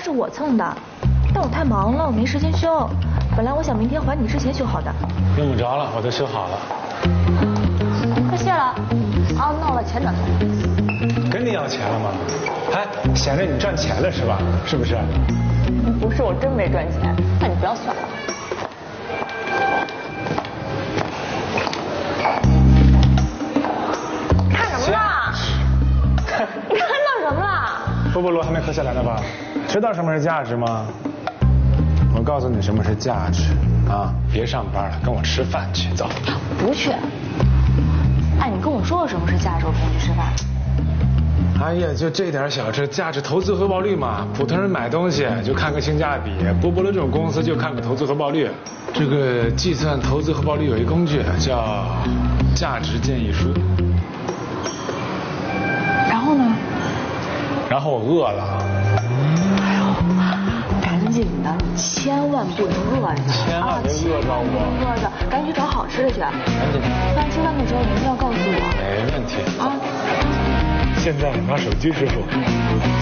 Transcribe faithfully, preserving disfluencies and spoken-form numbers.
是我蹭的，但我太忙了，我没时间修。本来我想明天还你之前修好的。 用不着了，我都修好了。 快谢了。啊，那我把钱转给你。 跟你要钱了吗？哎，显着你赚钱了是吧？是不是？ 不是，我真没赚钱，那你不要算了。看什么呢？你看到什么了？ 波波罗还没喝下来呢吧？知道什么是价值吗？我告诉你什么是价值啊！别上班了，跟我吃饭去，走。 不去。哎，你跟我说过什么是价值，我陪你去吃饭。 哎呀，就这点小事，价值投资回报率嘛。普通人买东西就看个性价比，波波罗这种公司就看个投资回报率。这个计算投资回报率有一工具叫价值建议书。 然后呢？ 然后我饿了。 哎呦，赶紧的，你千万不能饿着。 千万别饿着我。 饿着，赶紧去找好吃的去。赶紧。 饭吃饭的时候你一定要告诉我。 没问题。 啊。 现在拿手机支付。